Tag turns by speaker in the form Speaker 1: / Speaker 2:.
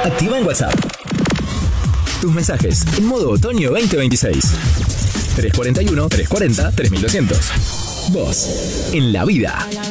Speaker 1: activa en WhatsApp. Tus mensajes en modo otoño 2026. 341-340-3200. Vos, en la vida.